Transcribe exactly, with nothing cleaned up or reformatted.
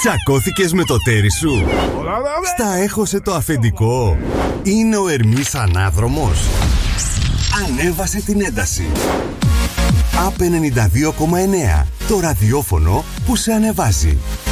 Τσακώθηκες με το τέρι σου? Στα έχωσε το αφεντικό? Είναι ο Ερμής ανάδρομος? Ανέβασε την ένταση. Απ' ενενήντα δύο κόμμα εννέα, το ραδιόφωνο που σε ανεβάζει.